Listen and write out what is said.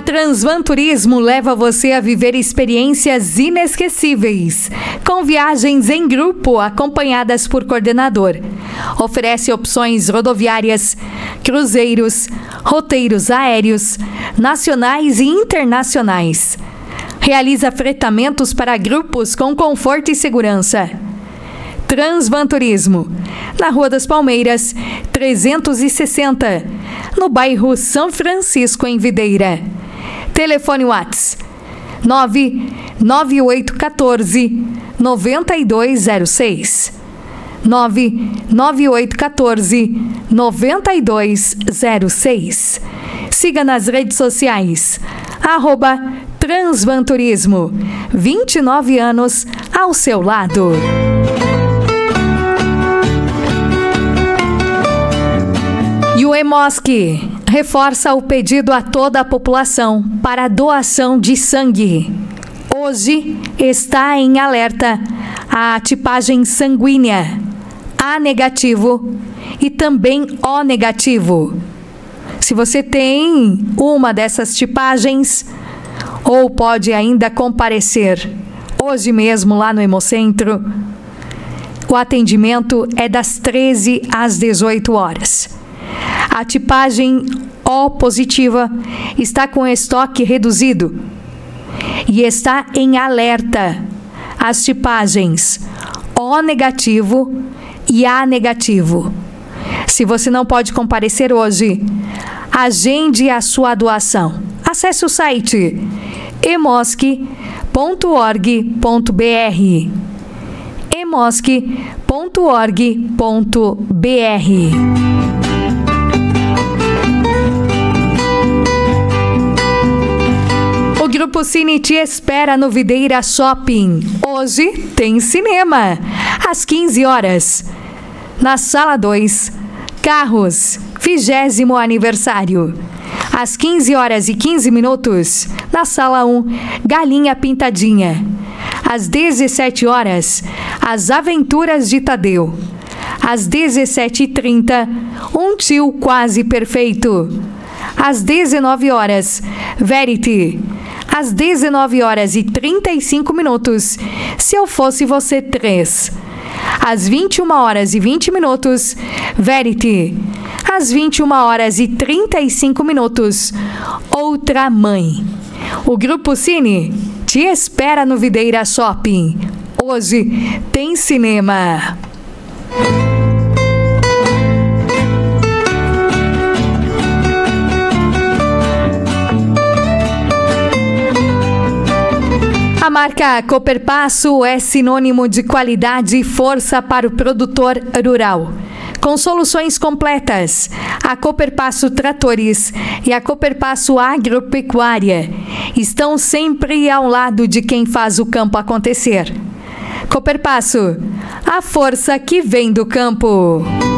Transvan Turismo leva você a viver experiências inesquecíveis, com viagens em grupo acompanhadas por coordenador. Oferece opções rodoviárias, cruzeiros, roteiros aéreos, nacionais e internacionais. Realiza fretamentos para grupos com conforto e segurança. Transvan Turismo, na Rua das Palmeiras, 360, no bairro São Francisco, em Videira. Telefone WhatsApp 99814-9206. 99814-9206. Siga nas redes sociais, @Transvan Turismo, 29 anos ao seu lado. E o Hemoski reforça o pedido a toda a população para a doação de sangue. Hoje está em alerta a tipagem sanguínea A negativo e também O negativo. Se você tem uma dessas tipagens, ou pode ainda comparecer hoje mesmo lá no Hemocentro, o atendimento é das 13 às 18 horas. A tipagem O positiva está com estoque reduzido e está em alerta as tipagens O negativo e A negativo. Se você não pode comparecer hoje, agende a sua doação. Acesse o site hemoski.org.br. hemoski.org.br. O Grupo Cine te espera no Videira Shopping. Hoje tem cinema, às 15 horas. Na Sala 2, Carros, 20º aniversário. Às 15 horas e 15 minutos, na Sala 1, Galinha Pintadinha. Às 17 horas, As Aventuras de Tadeu. Às 17h30, Um Tio Quase Perfeito. Às 19 horas, Verity. Às 19 horas e 35 minutos, Se Eu Fosse Você 3. Às 21 horas e 20 minutos, Verity. Às 21 horas e 35 minutos, Outra Mãe. O Grupo Cine te espera no Videira Shopping. Hoje tem cinema. A marca Cooperpasso é sinônimo de qualidade e força para o produtor rural. Com soluções completas, a Cooperpasso Tratores e a Cooperpasso Agropecuária estão sempre ao lado de quem faz o campo acontecer. Cooperpasso, a força que vem do campo.